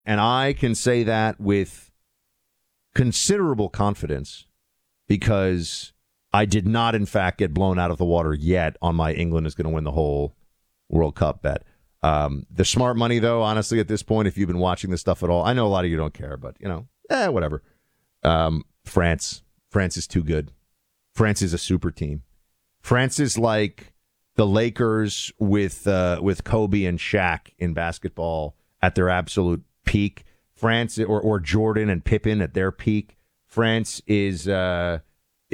And I can say that with considerable confidence because I did not, in fact, get blown out of the water yet on my England is going to win the whole World Cup bet. The smart money, though, honestly, at this point, if you've been watching this stuff at all, I know a lot of you don't care, but, whatever. France is too good. France is a super team. France is like the Lakers with Kobe and Shaq in basketball at their absolute peak. France or Jordan and Pippen at their peak. France is the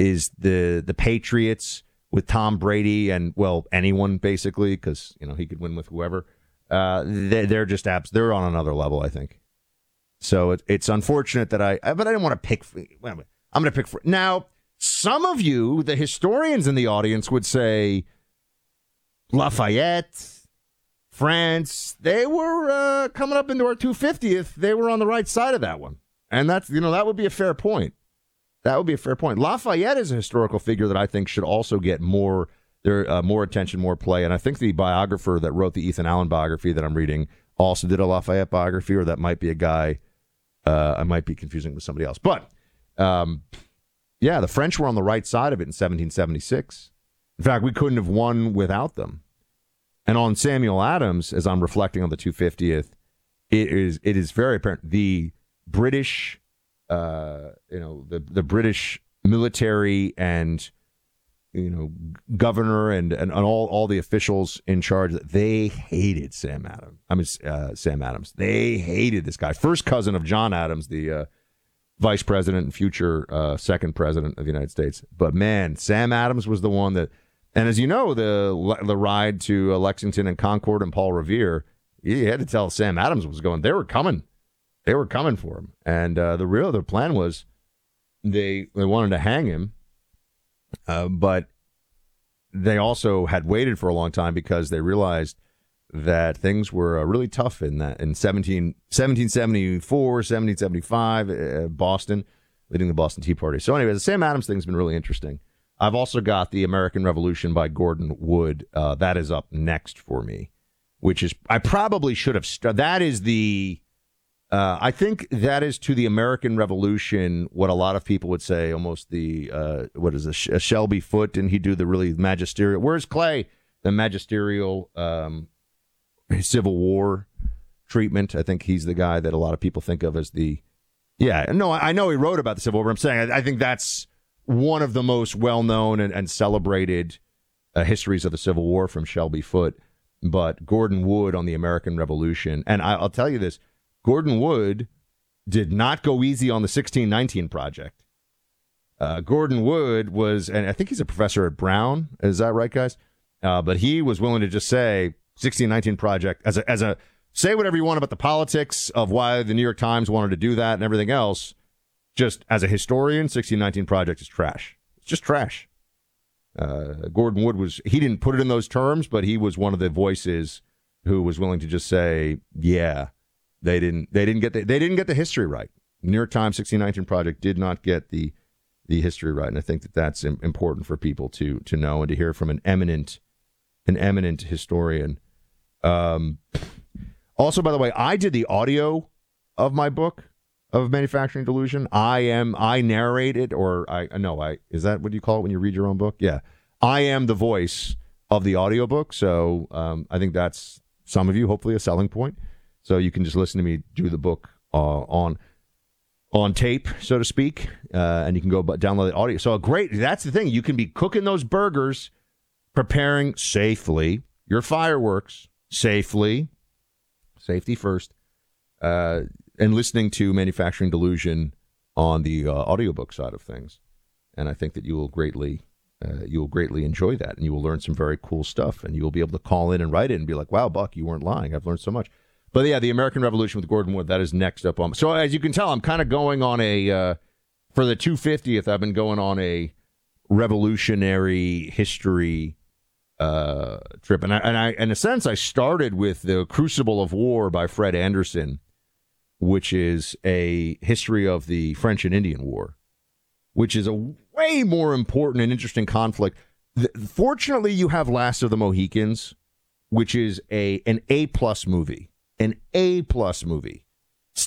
Patriots with Tom Brady and, well, anyone basically, because he could win with whoever. They're just they're on another level, I think. So it's unfortunate that but I didn't want to pick. I'm going to pick for now. Some of you, the historians in the audience, would say Lafayette, France. They were coming up into our 250th. They were on the right side of that one, and that's that would be a fair point. That would be a fair point. Lafayette is a historical figure that I think should also get more attention, more play. And I think the biographer that wrote the Ethan Allen biography that I'm reading also did a Lafayette biography, or that might be a guy I might be confusing with somebody else. But, the French were on the right side of it in 1776. In fact, we couldn't have won without them. And on Samuel Adams, as I'm reflecting on the 250th, it is very apparent. The British, the British military and governor and all the officials in charge, they hated Sam Adams. They hated this guy. First cousin of John Adams, the vice president and future second president of the United States. But man, Sam Adams was the one that, and as you know, the ride to Lexington and Concord and Paul Revere, he had to tell Sam Adams was going. They were coming for him. And their plan was they wanted to hang him. But they also had waited for a long time because they realized that things were really tough in 1774, 1775, Boston, leading the Boston Tea Party. So anyway, the Sam Adams thing's been really interesting. I've also got The American Revolution by Gordon Wood. That is up next for me, which is, I probably should have, that is the, I think that is to the American Revolution what a lot of people would say almost the, a Shelby Foote, and he'd do the really magisterial, where's Clay? The magisterial Civil War treatment. I think he's the guy that a lot of people think of as the, I know he wrote about the Civil War, but I'm saying I think that's one of the most well-known and celebrated histories of the Civil War from Shelby Foote. But Gordon Wood on the American Revolution, and I'll tell you this, Gordon Wood did not go easy on the 1619 Project. Gordon Wood was, and I think he's a professor at Brown. Is that right, guys? But he was willing to just say 1619 Project as a say whatever you want about the politics of why the New York Times wanted to do that and everything else. Just as a historian, 1619 Project is trash. It's just trash. Gordon Wood he didn't put it in those terms, but he was one of the voices who was willing to just say, yeah, they didn't get the history right. New York Times 1619 Project did not get the history right, and I think that's important for people to know and to hear from an eminent historian. Also, by the way, I did the audio of my book of Manufacturing Delusion. I narrate it, is that what you call it when you read your own book? Yeah. I am the voice of the audiobook, so I think that's some of you, hopefully, a selling point. So you can just listen to me do the book on tape, so to speak, and you can go download the audio. So that's the thing. You can be cooking those burgers, preparing safely your fireworks, safety first, and listening to Manufacturing Delusion on the audiobook side of things. And I think that you will greatly enjoy that, and you will learn some very cool stuff, and you will be able to call in and write it and be like, wow, Buck, you weren't lying. I've learned so much. But yeah, The American Revolution with Gordon Wood, that is next up on. So as you can tell, I'm kind of going on for the 250th, I've been going on a revolutionary history trip. And I, in a sense, I started with The Crucible of War by Fred Anderson, which is a history of the French and Indian War, which is a way more important and interesting conflict. Fortunately, you have Last of the Mohicans, which is an A-plus movie. An A-plus movie.